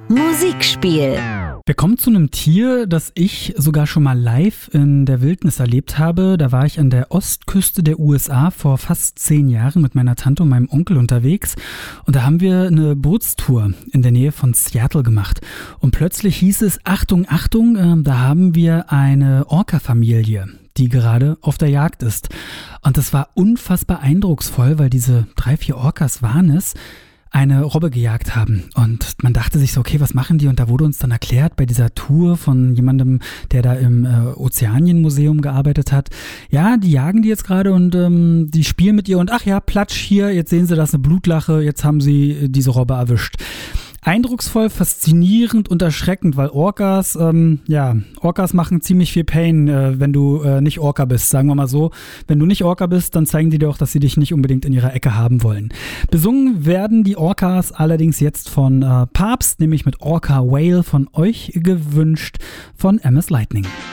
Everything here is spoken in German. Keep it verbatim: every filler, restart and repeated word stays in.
Musikspiel. Wir kommen zu einem Tier, das ich sogar schon mal live in der Wildnis erlebt habe. Da war ich an der Ostküste der U S A vor fast zehn Jahren mit meiner Tante und meinem Onkel unterwegs. Und da haben wir eine Bootstour in der Nähe von Seattle gemacht. Und plötzlich hieß es, Achtung, Achtung, äh, da haben wir eine Orca-Familie, die gerade auf der Jagd ist. Und das war unfassbar eindrucksvoll, weil diese drei, vier Orcas waren es, eine Robbe gejagt haben. Und man dachte sich so, okay, was machen die? Und da wurde uns dann erklärt bei dieser Tour von jemandem, der da im äh, Ozeanienmuseum gearbeitet hat, ja, die jagen die jetzt gerade und ähm, die spielen mit ihr und ach ja, platsch hier, jetzt sehen sie, das ist eine Blutlache, jetzt haben sie äh, diese Robbe erwischt. Eindrucksvoll, faszinierend und erschreckend, weil Orcas, ähm, ja, Orcas machen ziemlich viel Pain, äh, wenn du äh, nicht Orca bist, sagen wir mal so. Wenn du nicht Orca bist, dann zeigen die dir auch, dass sie dich nicht unbedingt in ihrer Ecke haben wollen. Besungen werden die Orcas allerdings jetzt von äh, Papst, nämlich mit Orca Whale von euch gewünscht, von M S Lightning.